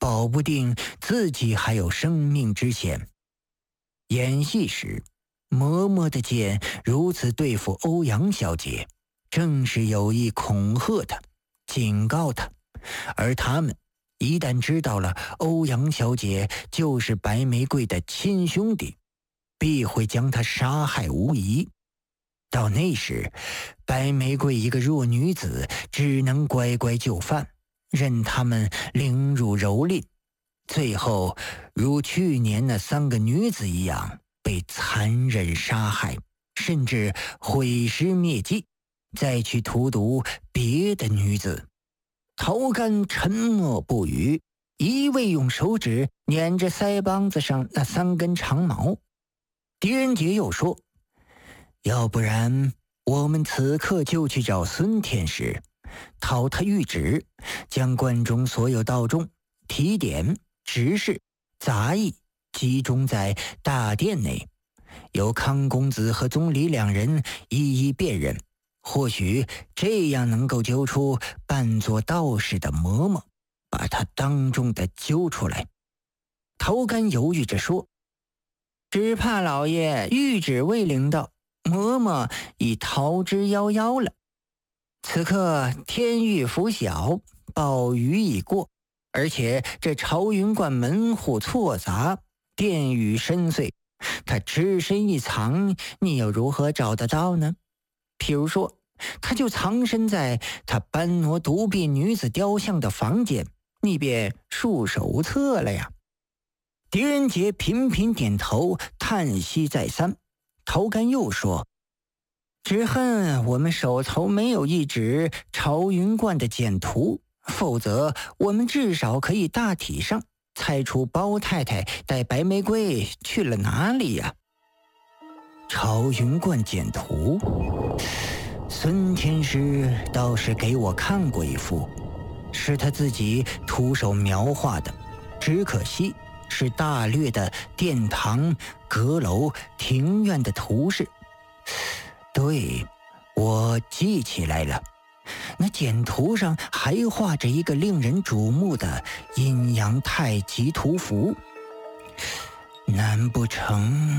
保不定自己还有生命之险。演戏时，嬷嬷的剑如此对付欧阳小姐，正是有意恐吓她，警告她。而他们一旦知道了欧阳小姐就是白玫瑰的亲兄弟，必会将她杀害无疑。到那时，白玫瑰一个弱女子只能乖乖就范，任他们凌辱蹂躏，最后如去年那3个女子一样被残忍杀害，甚至毁尸灭迹，再去荼毒别的女子。陶干沉默不语，一味用手指捻着腮帮子上那3根长毛。狄仁杰又说，要不然我们此刻就去找孙天师，讨他谕旨，将观中所有道众、提点、执事、杂役集中在大殿内，由康公子和宗理2人一一辨认，或许这样能够揪出扮作道士的嬷嬷，把他当众的揪出来。陶干犹豫着说，只怕老爷谕旨未领到，嬷嬷已逃之夭夭了。此刻天欲拂晓，暴雨已过，而且这朝云观门户错杂，殿宇深邃，他只身一藏，你又如何找得到呢？譬如说，他就藏身在他搬挪独臂女子雕像的房间，你便束手无策了呀。狄仁杰频频点头，叹息再三。陶干又说，只恨我们手头没有一纸朝云观的简图，否则我们至少可以大体上猜出包太太带白玫瑰去了哪里呀。朝云观简图，孙天师倒是给我看过一幅，是他自己徒手描画的，只可惜是大略的殿堂、阁楼、庭院的图示。对，我记起来了，那简图上还画着一个令人瞩目的阴阳太极图符。难不成？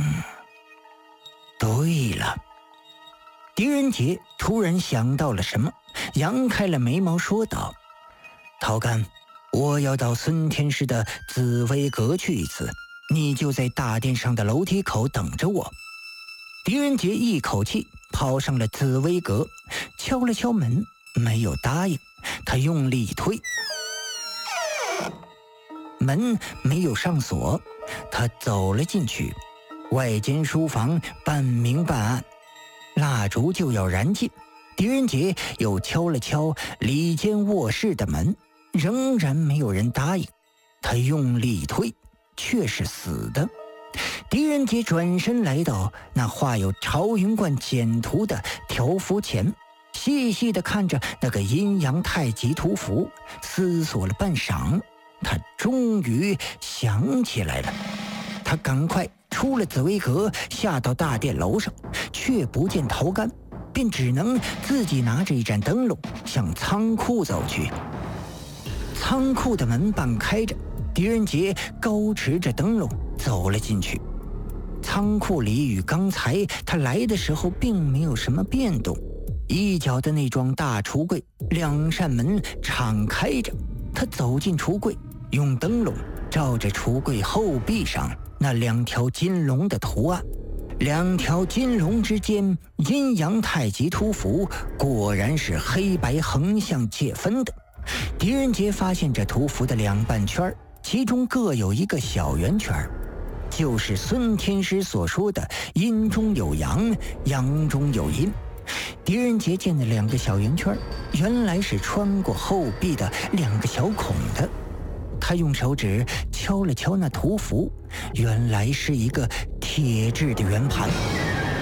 对了，狄仁杰突然想到了什么，扬开了眉毛说道，陶干，我要到孙天师的紫薇阁去一次，你就在大殿上的楼梯口等着我。狄仁杰一口气跑上了紫薇阁，敲了敲门，没有答应。他用力一推，门没有上锁，他走了进去。外间书房半明半暗，蜡烛就要燃尽。狄仁杰又敲了敲里间卧室的门，仍然没有人答应。他用力一推，却是死的。狄仁杰转身来到那画有朝云观简图的条幅前，细细地看着那个阴阳太极图符，思索了半晌，他终于想起来了。他赶快出了紫薇阁，下到大殿楼上，却不见陶干，便只能自己拿着一盏灯笼向仓库走去。仓库的门半开着，狄仁杰高持着灯笼走了进去。仓库里与刚才他来的时候并没有什么变动，一角的那幢大橱柜2扇门敞开着。他走进橱柜，用灯笼照着橱柜后壁上那2条金龙的图案，2条金龙之间阴阳太极图符果然是黑白横向界分的。狄仁杰发现这图符的2半圈，其中各有一个小圆圈，就是孙天师所说的阴中有阳，阳中有阴。狄仁杰见的2个小圆圈，原来是穿过后壁的2个小孔的。他用手指敲了敲那图符，原来是一个铁制的圆盘。